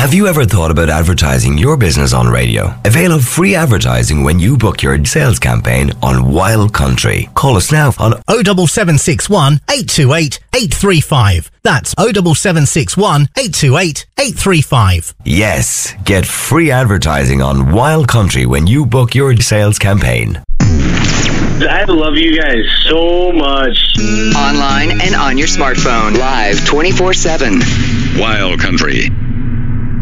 Have you ever thought about advertising your business on radio? Avail of free advertising when you book your sales campaign on Wild Country. Call us now on 07761 828 835. That's 07761 828 835. Yes, get free advertising on Wild Country when you book your sales campaign. I love you guys so much. Online and on your smartphone. Live 24/7. Wild Country.